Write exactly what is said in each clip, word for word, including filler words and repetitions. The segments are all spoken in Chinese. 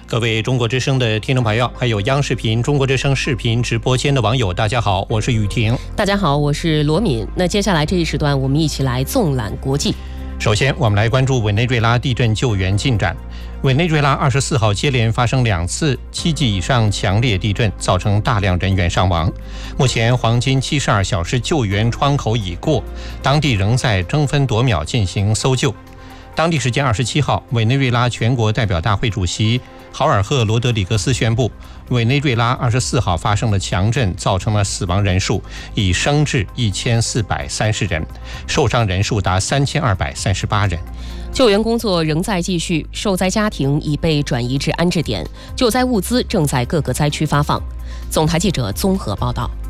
各位中国之声的听众朋友，还有央视频中国之声视频直播间的网友，大家好，我是雨婷。 大家好，我是罗敏。那接下来这一时段，我们一起来纵览国际。 首先，我们来关注委内瑞拉地震救援进展。委内瑞拉二十四号接连发生两次七级以上强烈地震，造成大量人员伤亡。目前黄金七十二小时救援窗口已过，当地仍在争分夺秒进行搜救。当地时间二十七号，委内瑞拉全国代表大会主席豪尔赫·罗德里格斯宣布，委内瑞拉二十四号发生的强震造成了死亡人数已升至一千四百三十人，受伤人数达三千二百三十八人。 救援工作仍在继续，受灾家庭已被转移至安置点，救灾物资正在各个灾区发放。总台记者综合报道。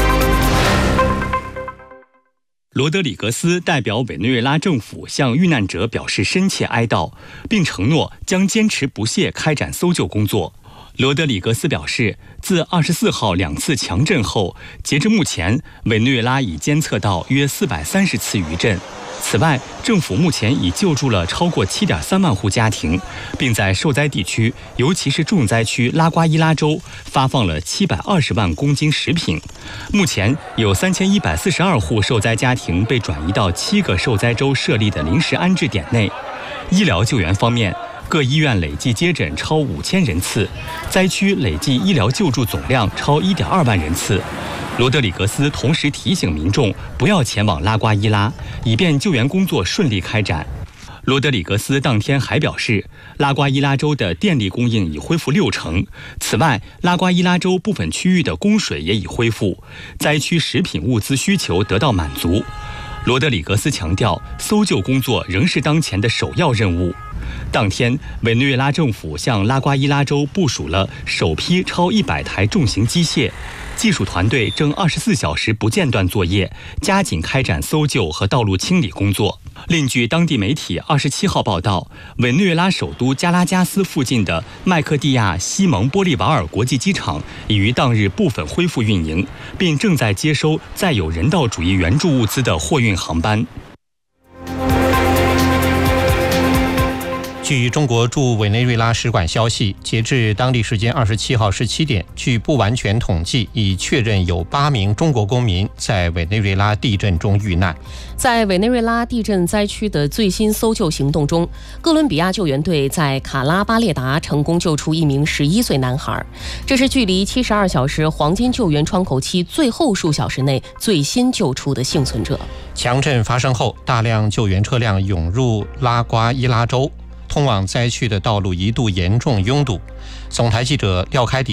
罗德里格斯代表委内瑞拉政府向遇难者表示深切哀悼，并承诺将坚持不懈开展搜救工作。罗德里格斯表示，自二十四号两次强震后，截至目前，委内瑞拉已监测到约四百三十次余震。此外，政府目前已救助了超过 七点三万户家庭，并在受灾地区，尤其是重灾区拉瓜伊拉州发放了七百二十万公斤食品。目前有三千一百四十二户受灾家庭被转移到七个受灾州设立的临时安置点内。医疗救援方面，各医院累计接诊超五千人次，灾区累计医疗救助总量超 一点二万人次。罗德里格斯同时提醒民众不要前往拉瓜伊拉，以便救援工作顺利开展。罗德里格斯当天还表示，拉瓜伊拉州的电力供应已恢复六成，此外，拉瓜伊拉州部分区域的供水也已恢复，灾区食品物资需求得到满足。罗德里格斯强调，搜救工作仍是当前的首要任务。当天，委内瑞拉政府向拉瓜伊拉州部署了首批超一百台重型机械，技术团队正二十四小时不间断作业，加紧开展搜救和道路清理工作。另据当地媒体二十七号报道，委内瑞拉首都加拉加斯附近的麦克蒂亚西蒙波利瓦尔国际机场已于当日部分恢复运营，并正在接收载有人道主义援助物资的货运航班。 据中国驻委内瑞拉使馆消息，截至当地时间二十七号十七点，据不完全统计，已确认有八名中国公民在委内瑞拉地震中遇难。 在委内瑞拉地震灾区的最新搜救行动中，哥伦比亚救援队在卡拉巴列达成功救出一名十一岁男孩，这是距离七十二小时黄金救援窗口期最后数小时内最新救出的幸存者。 强震发生后，大量救援车辆涌入拉瓜伊拉州，通往灾区的道路一度严重拥堵。总台记者廖开迪